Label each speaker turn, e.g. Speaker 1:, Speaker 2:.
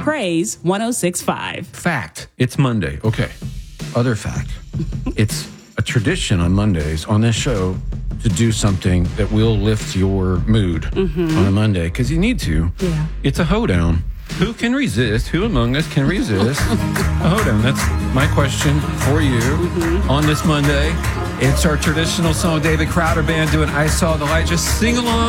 Speaker 1: Praise 106.5.
Speaker 2: Fact. It's Monday. Okay. Other fact. It's a tradition on Mondays on this show to do something that will lift your mood on a Monday, because you need to.
Speaker 1: Yeah.
Speaker 2: It's a hoedown. Who can resist? Who among us can resist a hoedown? That's my question for you on this Monday. It's our traditional song, David Crowder Band doing I Saw the Light. Just sing along.